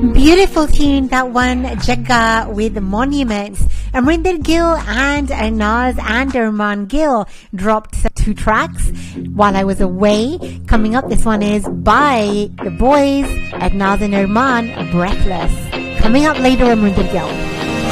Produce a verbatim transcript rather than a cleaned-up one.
Beautiful tune, that one, Jagga with Monuments. Amrinder Gill and Naz and Arman Gill dropped two tracks while I was away. Coming up, this one is by the boys at Naz and Arman, Breathless. Coming up later, Amrinder Gill.